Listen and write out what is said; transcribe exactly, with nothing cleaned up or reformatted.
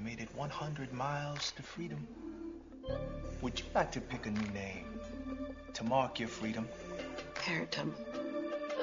made it one hundred miles to freedom. Would you like to pick a new name to mark your freedom? Keratum.